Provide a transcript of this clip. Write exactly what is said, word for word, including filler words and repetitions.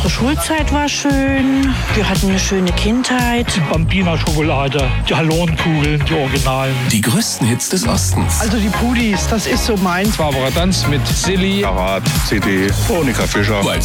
Unsere Schulzeit war schön. Wir hatten eine schöne Kindheit. Die Bambina-Schokolade, die Hallonenkugeln, die Originalen. Die größten Hits des Ostens. Also die Pudis, das ist so meins. Barbara Danz mit Silly. Karat, C D, Veronika Fischer.